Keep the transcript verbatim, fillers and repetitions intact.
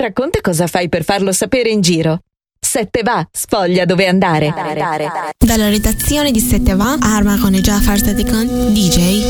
racconta cosa fai per farlo sapere in giro. Sette va, sfoglia dove andare. Dalla redazione di Sette va, Arma con Jafar Sadikan, D J